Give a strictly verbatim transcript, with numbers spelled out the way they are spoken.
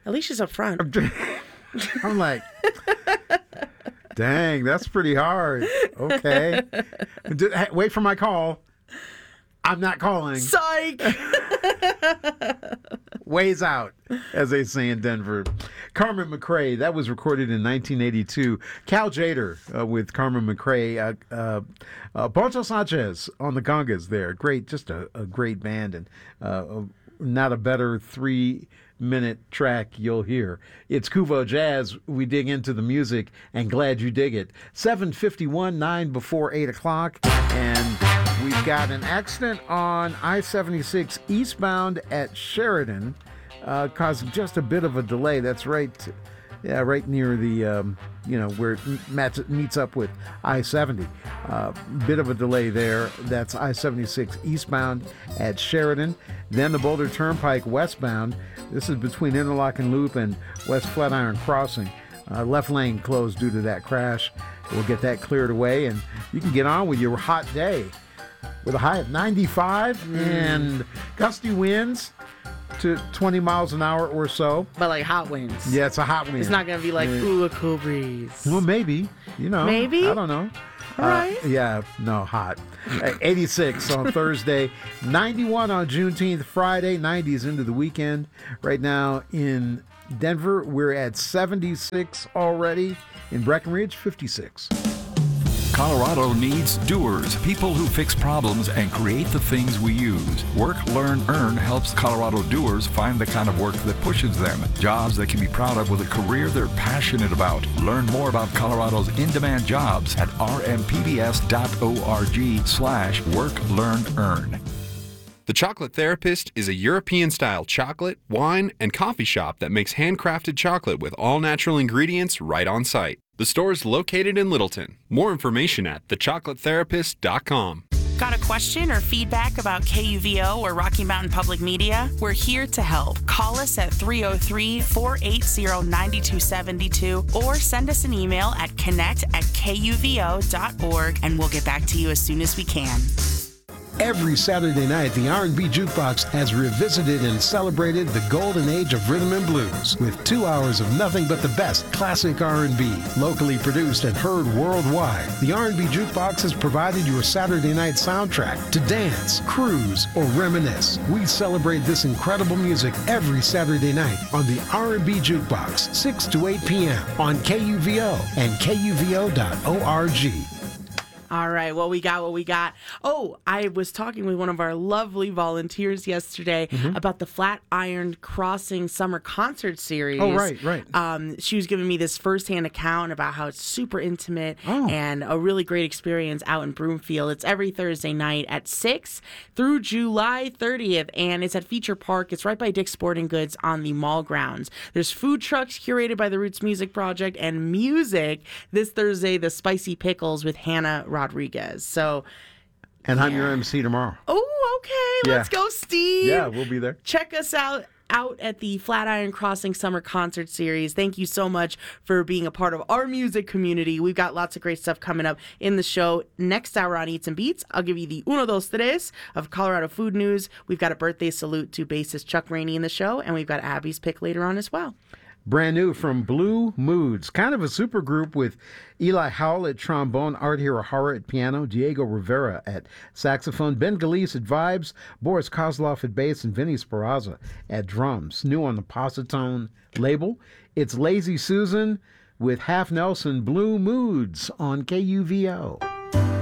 At least she's up front. I'm like, dang, that's pretty hard. Okay. D- hey, wait for my call. I'm not calling. Psych! Ways out, as they say in Denver. Carmen McRae, that was recorded in nineteen eighty-two. Cal Jader uh, with Carmen McRae. Uh, uh, uh, Poncho Sanchez on the congas there. Great, just a, a great band, and uh, not a better three-minute track you'll hear. It's Kuvo Jazz. We dig into the music, and glad you dig it. seven fifty-one, nine before eight o'clock, and we've got an accident on I seventy-six eastbound at Sheridan, uh, causing just a bit of a delay. That's right, yeah, right near the, um, you know, where it mats, meets up with I seventy. Uh, bit of a delay there. That's I seventy-six eastbound at Sheridan. Then the Boulder Turnpike westbound. This is between Interlochen Loop and West Flatiron Crossing. Uh, left lane closed due to that crash. We'll get that cleared away, and you can get on with your hot day. With a high of ninety-five mm. and gusty winds to twenty miles an hour or so. But like hot winds. Yeah, it's a hot wind. It's not going to be like, yeah. ooh, a cool breeze. Well, maybe. You know. Maybe? I don't know. All uh, right. Yeah, no, hot. eighty-six on Thursday, ninety-one on Juneteenth, Friday, nineties into the weekend. Right now in Denver, we're at seventy-six already. In Breckenridge, fifty-six. Colorado needs doers, people who fix problems and create the things we use. Work, Learn, Earn helps Colorado doers find the kind of work that pushes them. Jobs they can be proud of with a career they're passionate about. Learn more about Colorado's in-demand jobs at rmpbs.org slash work, learn, earn. The Chocolate Therapist is a European-style chocolate, wine, and coffee shop that makes handcrafted chocolate with all-natural ingredients right on site. The store is located in Littleton. More information at the chocolate therapist dot com. Got a question or feedback about K U V O or Rocky Mountain Public Media? We're here to help. Call us at three oh three, four eight zero, nine two seven two or send us an email at connect at k u v o dot org, and we'll get back to you as soon as we can. Every Saturday night, the R and B Jukebox has revisited and celebrated the golden age of rhythm and blues with two hours of nothing but the best classic R and B, locally produced and heard worldwide. The R and B Jukebox has provided your Saturday night soundtrack to dance, cruise, or reminisce. We celebrate this incredible music every Saturday night on the R and B Jukebox, six to eight p.m. on K U V O and k u v o dot org. All right, what we got, what we got. Oh, I was talking with one of our lovely volunteers yesterday mm-hmm. about the Flatiron Crossing Summer Concert Series. Oh, right, right. Um, she was giving me this firsthand account about how it's super intimate oh. and a really great experience out in Broomfield. It's every Thursday night at six through July thirtieth, and it's at Feature Park. It's right by Dick's Sporting Goods on the mall grounds. There's food trucks curated by the Roots Music Project and music this Thursday, the Spicy Pickles with Hannah Rodriguez. So, and I'm yeah. your M C tomorrow. Oh, okay. Yeah. Let's go, Steve. Yeah, we'll be there. Check us out out at the Flatiron Crossing Summer Concert Series. Thank you so much for being a part of our music community. We've got lots of great stuff coming up in the show. Next hour on Eats and Beats, I'll give you the uno, dos, tres of Colorado food news. We've got a birthday salute to bassist Chuck Rainey in the show, and we've got Abby's pick later on as well. Brand new from Blue Moods, kind of a super group with Eli Howell at trombone, Art Hirahara at piano, Diego Rivera at saxophone, Ben Galise at vibes, Boris Kozlov at bass, and Vinny Sparazza at drums. New on the Positone label, it's Lazy Susan with Half Nelson, Blue Moods on K U V O.